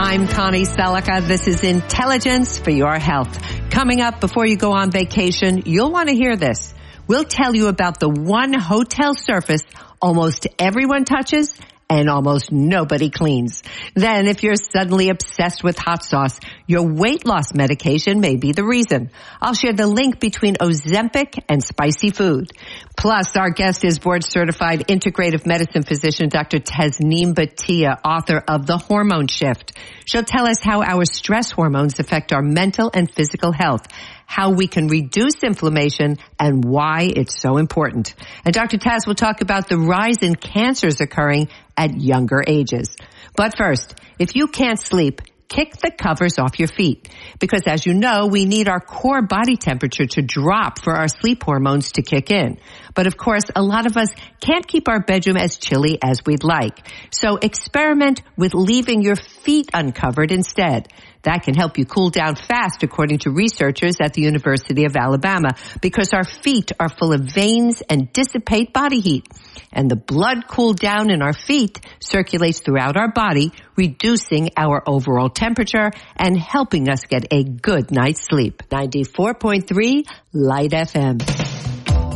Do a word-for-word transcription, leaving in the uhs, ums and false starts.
I'm Connie Selica. This is Intelligence for Your Health. Coming up before you go on vacation, you'll want to hear this. We'll tell you about the one hotel surface almost everyone touches and almost nobody cleans. Then, if you're suddenly obsessed with hot sauce, your weight loss medication may be the reason. I'll share the link between Ozempic and spicy food. Plus, our guest is board-certified integrative medicine physician Doctor Tasneem Bhatia, author of The Hormone Shift. She'll tell us how our stress hormones affect our mental and physical health, how we can reduce inflammation, and why it's so important. And Doctor Taz will talk about the rise in cancers occurring at younger ages. But first, if you can't sleep, kick the covers off your feet. Because as you know, we need our core body temperature to drop for our sleep hormones to kick in. But of course, a lot of us can't keep our bedroom as chilly as we'd like. So experiment with leaving your feet uncovered instead. That can help you cool down fast, according to researchers at the University of Alabama, because our feet are full of veins and dissipate body heat. And the blood cooled down in our feet circulates throughout our body, reducing our overall temperature and helping us get a good night's sleep. ninety-four point three Light F M.